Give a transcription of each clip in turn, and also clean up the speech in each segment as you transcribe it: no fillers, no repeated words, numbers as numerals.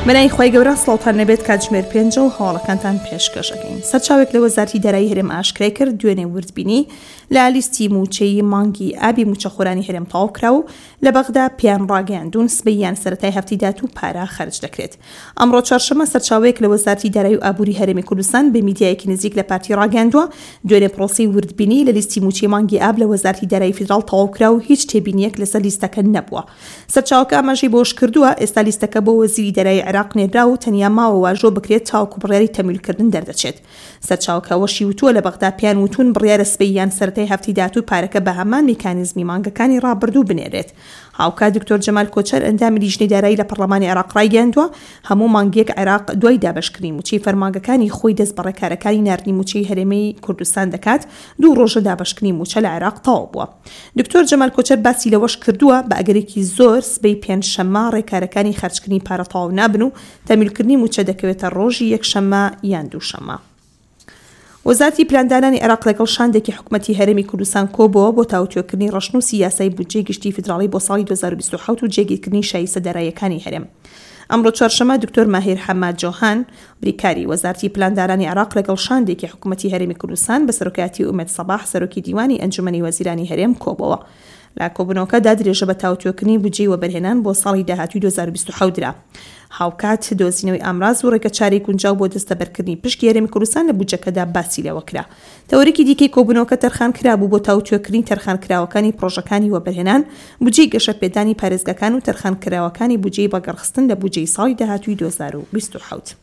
منای خۆی گەورە سڵاوتان لەبێت کاتژمێر 5 و هەواڵەکانتان پێشکەشەکەین. سەرچاوێک لە وەزارەتی دارایی هەرێم ئاشکرای کرد دوێنێ وردبینی لە لیستی موچەی مانگی ئابی موچەخۆرانی هەرێم تەواو کرا و لە بەغدا پیان ڕاگەیاندون سبەی یان سەرەتای هەفتی دات و پارە خەرج دەکرێت. ئەمڕۆ چوارشەممە سەرچاوێک لە وەزارەتی دارایی و ئابووری هەرێمی کوردستان بە میدیایەکی نزیک لە پارتی ڕاگەاندووە دوێنێ پرۆسی وردبینی لە لیستی موچەی مانگی ئاب لە وەزارەتی دارایی فیدراڵ تەواو کرا و هیچ تێبینیەک لەسەر لیستەکە نەبووە. سەرچاوەکە ئاماژەی بۆش کردووە ئێستا لیستەکە بۆ وەزیری دارایی عێراق نێرا و تەنیا ماوە واژۆ بکرێت تاوەکو بڕیاری تەمویلکردن دەردەچێت. سەرچاوەکە وەشی وتووە لە بەغدا پیان وتون بڕیارە سبەی یان سەرەتای هەفتی دات و پارەکە بە هەمان میکانیزمی مانگەکانی ڕابردوو بنێرێت. هاوکات دکتۆر جەمال کۆچەر ئەندامی لیژنەی دارایی لە پەرلەمانی عێراق ڕایگەاندووە هەموو مانگیەک عێراق دوای دابەشکردنی موچەی فەرمانگەکانی خۆی دەست بە ڕێکارەکانی ناردنی موچەی هەرێمی کوردستان دەکات. 2 ڕۆژە دابەشکردنی موچە لە عێراق تەواو بووە. دکتۆر جەمال کۆچەر باسی لەوەش کردووە بە ئەگەرێکی زۆر سبەی پێنجشەممە ڕێکارەکانی خەرجکردنی پارە تەواو نابن و تەمویلکردنی موچە دەکەوێتە ڕۆژی یەکشەممە یان دووشەممە. وەزارەتی پلاندانانی عێراق لەگەڵ شاندێکی حکوومەتی هەرێمی کوردستان کۆبووە بۆ تاوتوێکردنی ڕەشنووسی یاسای بودجەی گشتی فیدراڵی بۆ ساڵی 2027 و جێگیرکردنی شایستە داراییەکانی هەرێم. ئەمڕۆ چوارشەممە دکتۆر ماهیر حەماد جۆهان بریکاری وەزارەتی پلاندارانی عێراق لەگەڵ شاندێکی حکوومەتی هەرێمی کوردستان بە سەرۆکایەتی ئومێد سەباح سەرۆکی دیوانی ئەنجومەنی وەزیرانی هەرێم کۆبووە. لە کۆبوونەوەکەدا درێژە بە تاوتوێکردنی بودجەی وەبەرهێنان بۆ ساڵی داهاتووی 2027 درا. هاوکات دۆزینەوەی ئامراز و ڕێگەچارەی گونجاو بۆ دەستەبەرکردنی پشکی هەرێمی کوردستان لە بودجەکەدا باسی لەوە کرا. تەورێکی دیکەی کۆبوونەوەکە تەرخان کرابوو بۆ تاوتوێکردنی تەرخانکراوەکانی پرۆژەکانی وەبەرهێنان بودجەی گەشە پێدانی پارێزگاکان و تەرخانکراوەکانی بودجەی بەگەڕخستن لە بودجەی ساڵی داهاتووی 2027.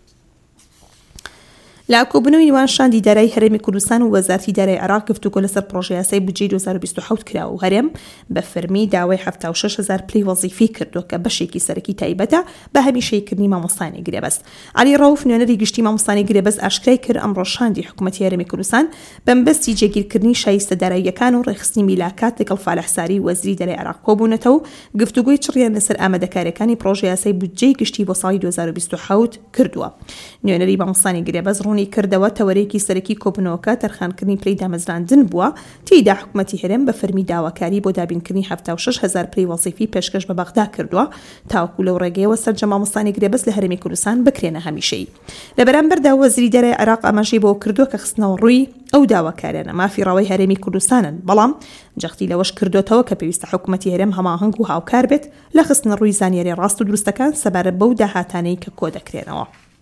لە کۆبوونەوەی نێوان شاندی دارایی هەرێمی کوردستان و وەزارەتی دارایی عێراق گفتوگۆ لەسەر پرۆژەی یاسای بودجەی 2027 کرا و هەرێم بە فەرمی داوای 76,000 پلەی وەزیفی کردو کە بەشێکی سەرەکی تایبەتە بە هەمیشەیکردنی مامۆستانی گرێبەست. علی ڕەوف نوێنەری گشتی مامۆستانی گرێبەست ئاشکرای کرد ئەمڕۆ شاندی حکوومەتی هەرێمی کوردستان بەمبەستی جێگیرکردنی شایستە داراییەکان و ڕێخستنی میلاکات لەگەڵ فالەحساری وەزیری دارایی عێراق کۆبوونەتەوە و گفتوگۆی چڕیان لەسەر ئامادەکاریەکانی پرۆژەی یاسای بودجەی گشتی بۆ ساڵی 2027 کردووە. نوێنەری مامۆستانی گرێبەست ڕوونی کردەوە تەوەرێکی سەرەکی کۆبوونەوەکە تەرخانکردنی پلەی دامەزراندن بووە تێیدا حکوومەتی هەرێم بە فەرمی داواکاری بۆ دابینکردنی 76,000 پلەی وەزیفی پێشکەش بە بەغدا کردووە تاوەکو لەو ڕێگەیەوە سەرجەم مامۆستانی گرێبەست لە هەرێمی کوردستان بکرێنە هەمیشەیی. لە بەرامبەردا وەزیری دارایی عێراق ئاماژەی بۆ کردووە کە خستنەوە ڕووی ئەو داواکاریانە مافی ڕەوەی هەرێمی کوردستانن بەڵام جەختی لەوەش کردوتەوە کە پێویستە حکوومەتی هەرێم هەماهەنگ و هاوکار بێت لە خستنە ڕووی زانیاری ڕاست و دروستەکان سەبارەت بەو داهاتانەی کە کۆ دەکرێنەوە.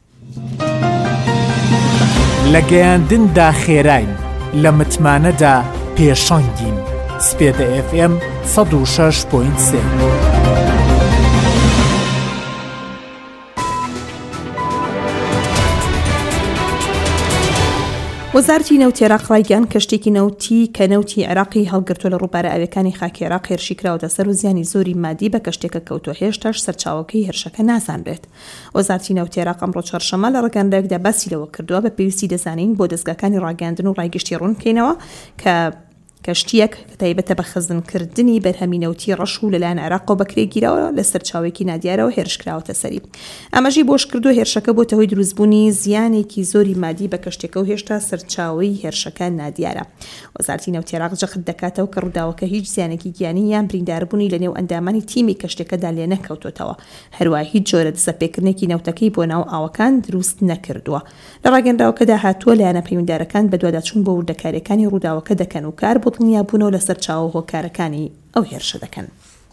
لە گەیاندندا خێراین لە متمانەدا پێشەنگین سپێدە FM 106.3. وەزارەتی نەوتی عێراق ڕایگەیان کەشتێکی نەوتی کە نەوتی عێراقی هەڵگرتووە لە ڕووبارە ئاویەکانی خاکی عێراق هێرشی کراوەتە سەر و زیانی زۆری مادی بە کەشتێکە کەوتووە هێشتاش سەرچاوەکەی هێرشەکە نازانرێت. وەزارەتی نەوتی عێراق ئەمڕۆ چوارشەممە لە ڕێگەیاندنێکدا باسی لەوە کردووە بە پێویستی دەزانین بۆ دەستگاکانی ڕاگەاندن و ڕایگەشتی ڕوون بکەینەوە کە کەشتیەک تایبەتە بە خزمکردنی بەرهەمی نەوتی ڕەش و لەلایەن عێراق بەکرێگیرەوە لە سەرچاوێکی نادیارەوە هێرشکراوەتە سەری. ئەمەژی بۆش کردو هێرشەکە بۆ تەهۆی دروستبوونی زیانێکی زۆری مادی بە کەشتێکە و هێشتا سەرچاوەی هێرشەکە نادیارە. وەزارەتی نەوتی عێراق جەخت دەکاتەوە کە ڕووداوەکە هیچ زیانێکی گیانی یان برینداربوونی لە نێو ئەندامانی تیمی کەشتێکەدا لێ نەکەوتوتەوە. هەروە هیچ جۆرە دەسەپێکردنێکی نەوتەکەی بۆ ناو ئاوەکان دروست نەکردووە. لە ڕاگەندراوەکەدا هاتووە لایەنە پەیوەنددارەکان بە دواداچوون بۆ وردەکاریەکانی ڕووداوەکە دەکەن و کار بۆ دڵنیابوونەوە لەسەر چاوە هۆکارەکانی ئەو هێرشە دەکەن.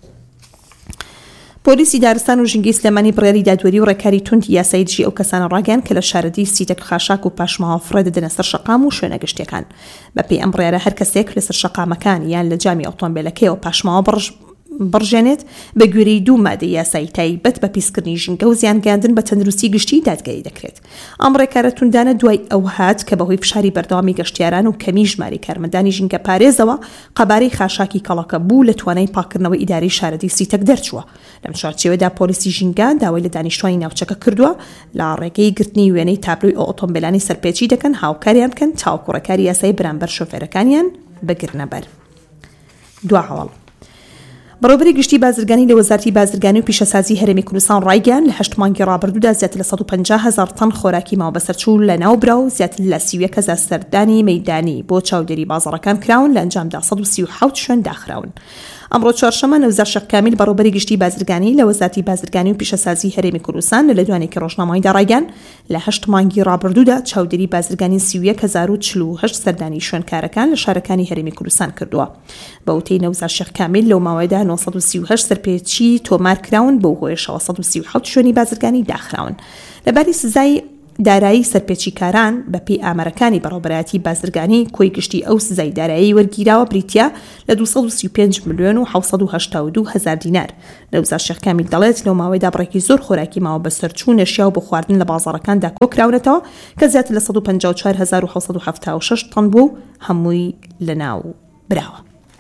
پۆلیسی دارستان و ژینگەی سلێمانی بڕیاری دادوەری و ڕێکاری توند یاسایی دژی ئەو کەسانە ڕاگەیان کە لە شارەدی سیتەک خاشاک و پاشماوە فڕێ دەدەنە سەر شەقام و شوێنە گشتیەکان. بەپێی ئەم بڕیارە هەر کەسێک لەسەر شەقامەکان یان لە جامی ئۆتۆمبیلەکەیەوە پاشماوە بڕژێنێت بە گوێرەی 2 مادەی یاسایی تایبەت بە پیسکردنی ژینگە و زیانگەاندن بە تەندروستی گشتی دادگایی دەکرێت. ئەم ڕێکارە توندانە دوای ئەو هات کە بەهۆی فشاری بەردەوامی گەشتیاران و کەمی ژماری کارمەندانی ژینگە پارێزەوە قەبارەی خاشاکی کەڵەکە بوو لە توانای پاکردنەوەی ئیداری شارەدی سیتەک دەرچووە. لەم چارچێوەدا پۆلیسی ژینگە داوای لە دانیشتوانی ناوچەکە کردووە لە ڕێگەی گرتنی وێنەی تابلۆی ئۆتۆمبیلانی سەرپێچی دەکەن هاوکاریان بکەن تاوەکو ڕێکاری یاسایی بەرامبەر شۆفێرەکانیان بگرنەبەر. دو هەواڵ بەڕێوەبەری گشتی بازرگانی لە وەزارەتی بازرگانی و پیشەسازی هەرێمی کوردستان ڕایگەیان لە 8 مانگی ڕابردوودا زیاتر لە 150,000 تەن خۆراکی ماوە بەسەرچوو لە ناوبرا و زیاتر لە 31,000 سەردانی مەیدانی بۆ چاودێری بازاڕەکان کراون لە ئەنجامدا 137 شوێن داخراون. ئەمڕۆ چوارشەمە نەوزار شێخ کامیل بەڕێوەبەری گشتی بازرگانی لە وەزارەتی بازرگانی و پیشەسازی هەرێمی کوردستان لە دوانێکی ڕۆژنامەیەدا ڕایگەان لە 8 مانگی ڕابردوودا چاودێری بازرگانی 31048 سەردانی شوێنکارەکان لە شارەکانی هەرێمی کوردستان کردووە. بە وتەی نەوزار شێخ کامیل لەو ماوەیەدا 938 سەرپێچی تۆمار کراون بەو هۆیشەوە 137 شوێنی بازرگانی داخراون. لەباری سزای دارایی سەرپێچیکاران بە پێی ئامارەکانی بەڕێوەبەرایەتی بازرگانی کۆی گشتی ئەو سزای دارایی وەرگیراوە بریتیا لە 235 ملیۆن و 782 هزار دینار. نەوزار شێخ کامیل دەڵێت لەو ماوەیەدا بڕێکی زۆر خۆراکی ماوە بە سەرچوو نەشیا و بۆ خواردن لە بازاڕەکاندا کۆکراونەتەوە کە زیاتر لە 154776 تەن بوو هەمووی لەناو براوە.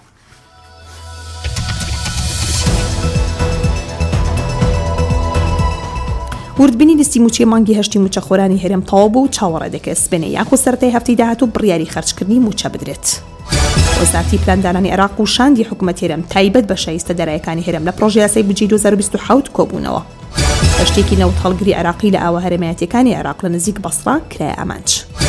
وردبینی لیستی موچەی مانگی هەشتی موچەخۆرانی هەرێم تەواو بوو و چاوەڕێ دەکرێت سبێنێ یاخۆ سەرەتای هەفتەی داهاتوو بڕیاری خەرجکردنی موچە بدرێت. وەزارەتی پلاندانانی عێراق و شاندی حکوومەت هێرم تایبەت بە شایستە دارایەکانی هێرم لە پرۆژەی یاسای بودجەی 2027 کۆبوونەوە. هەشتێکی نەوت هەڵگری عێراقی لە ئاوە هەرێمەتیەکانی عێراق لە نزیک بەسڕا کرایە ئامانج.